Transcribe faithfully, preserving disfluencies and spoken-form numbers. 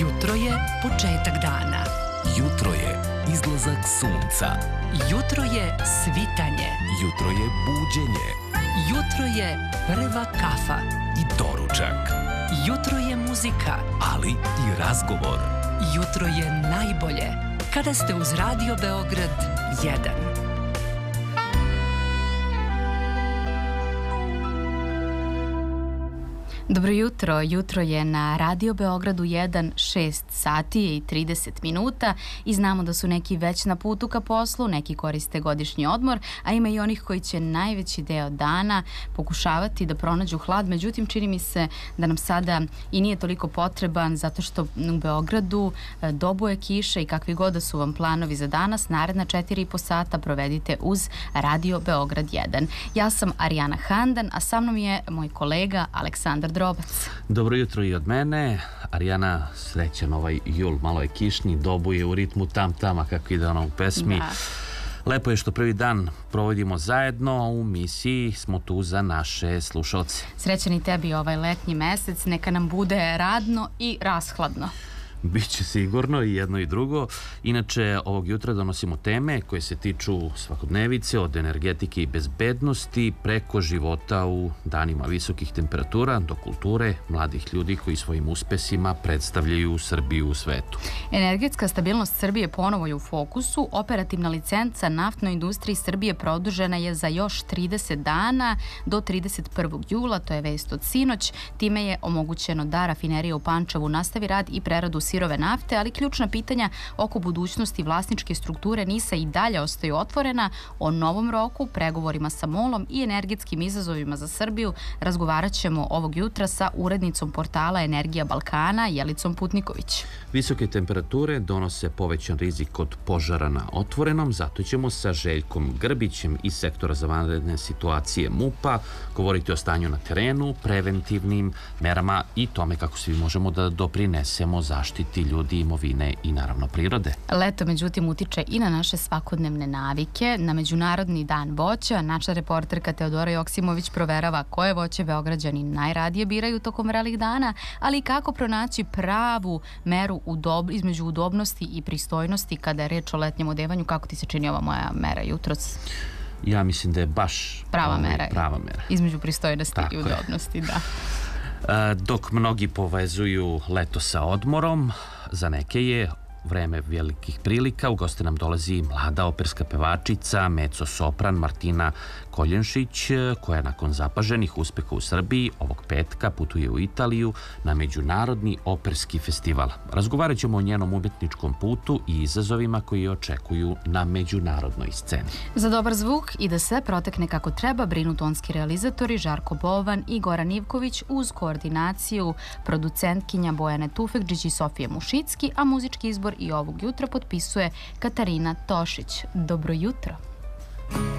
Jutro je početak dana. Jutro je izlazak sunca. Jutro je svitanje. Jutro je buđenje. Jutro je prva kafa. I doručak. Jutro je muzika. Ali i razgovor. Jutro je najbolje kada ste uz Radio Beograd jedan. Dobro jutro, jutro je na Radio Beogradu jedan, šest sati i trideset minuta i znamo da su neki već na putu ka poslu, neki koriste godišnji odmor, a ima i onih koji će najveći deo dana pokušavati da pronađu hlad, međutim čini mi se da nam sada i nije toliko potreban zato što u Beogradu dobuje kiša i kakvi god da su vam planovi za danas, naredna četiri i po sata provedite uz Radio Beograd jedan. Ja sam Arijana Handan, a sa mnom je moj kolega Aleksandar Drobac. Dobro jutro i od mene. Arijana, srećan ovaj jul, malo je kišni, dobuje u ritmu tam-tama kako ide ono u pesmi. Da. Lepo je što prvi dan provodimo zajedno, u misiji smo tu za naše slušalce. Srećan i tebi ovaj letnji mesec, neka nam bude radno i rashladno. Biće sigurno i jedno i drugo. Inače, ovog jutra donosimo teme koje se tiču svakodnevice, od energetike i bezbednosti preko života u danima visokih temperatura do kulture mladih ljudi koji svojim uspesima predstavljaju Srbiju u svetu. Energetska stabilnost Srbije ponovo je u fokusu. Operativna licenca naftnoj industriji Srbije produžena je za još trideset dana do trideset prvog jula, to je vest od sinoć. Time je omogućeno da rafinerija u Pančevu nastavi rad i preradu sirove nafte, ali ključna pitanja oko budućnosti vlasničke strukture NIS-a i dalje ostaju otvorena. O novom roku, pregovorima sa MOL-om i energetskim izazovima za Srbiju razgovarat ćemo ovog jutra sa urednicom portala Energija Balkana, Jelicom Putniković. Visoke temperature donose povećan rizik od požara na otvorenom, zato ćemo sa Željkom Grbićem iz sektora za vanredne situacije MUP-a govoriti o stanju na terenu, preventivnim merama i tome kako svi možemo da doprinesemo zaštiti ljudi, imovine i naravno prirode. Leto, međutim, utiče i na naše svakodnevne navike. Na Međunarodni dan voća naša reporterka Teodora Joksimović proverava koje voće Beograđani najradije biraju tokom vrelih dana, ali i kako pronaći pravu meru udob, između udobnosti i pristojnosti kada je reč o letnjem odevanju. Kako ti se čini ova moja mera jutros? Ja mislim da je baš prava ovaj, mera. Prava mera. Između pristojnosti Tako i udobnosti, je. Da. Dok mnogi povezuju leto sa odmorom, za neke je vreme velikih prilika. U goste nam dolazi mlada operska pevačica, mezzo-sopran Martina Koljenšić, koja nakon zapaženih uspeha u Srbiji ovog petka putuje u Italiju na Međunarodni operski festival. Razgovarat ćemo o njenom umetničkom putu i izazovima koji je očekuju na međunarodnoj sceni. Za dobar zvuk i da sve protekne kako treba brinu tonski realizatori Žarko Bovan i Goran Ivković uz koordinaciju producentkinja Bojane Tufekdžić i Sofije Mušicki, a muzički izbor i ovog jutra potpisuje Katarina Tošić. Dobro jutro!